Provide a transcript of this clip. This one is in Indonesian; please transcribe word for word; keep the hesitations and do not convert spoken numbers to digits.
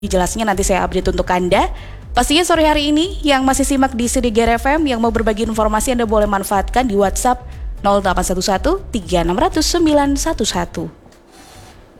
Jelasnya nanti saya update untuk Anda. Pastinya sore hari ini yang masih simak di Sedigger F M yang mau berbagi informasi Anda boleh manfaatkan di WhatsApp nol delapan satu satu tiga enam nol nol sembilan satu satu.